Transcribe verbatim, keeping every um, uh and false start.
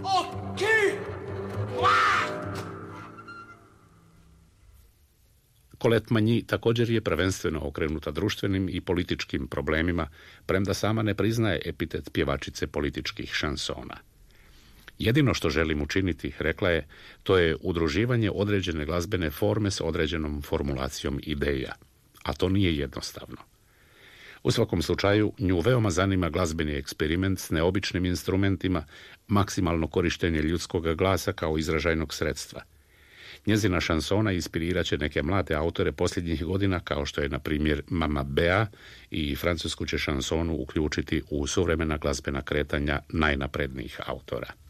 au cul! Colette Magny također je prvenstveno okrenuta društvenim i političkim problemima, premda sama ne priznaje epitet pjevačice političkih šansona. Jedino što želim učiniti, rekla je, to je udruživanje određene glazbene forme s određenom formulacijom ideja, a to nije jednostavno. U svakom slučaju, nju veoma zanima glazbeni eksperiment s neobičnim instrumentima, maksimalno korištenje ljudskog glasa kao izražajnog sredstva. Njezina šansona inspirirat će neke mlade autore posljednjih godina, kao što je, na primjer, Mama Bea, i francusku će šansonu uključiti u suvremena glazbena kretanja najnaprednijih autora.